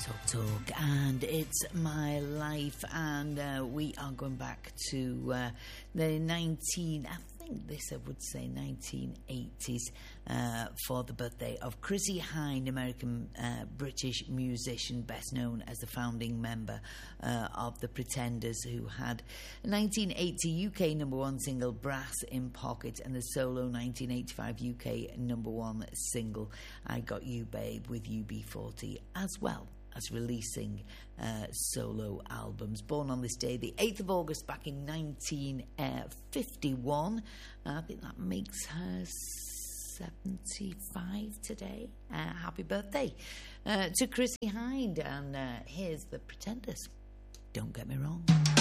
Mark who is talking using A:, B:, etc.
A: Talk, and it's my life, and we are going back to the 1980s for the birthday of Chrissie Hynde, American British musician, best known as the founding member of the Pretenders, who had a 1980 UK number one single Brass in Pocket and the solo 1985 UK number one single I Got You Babe with UB40, as well as releasing solo albums. Born on this day, the 8th of August, back in 1951. I think that makes her 75 today. Happy birthday to Chrissie Hynde. And here's the Pretenders. Don't get me wrong.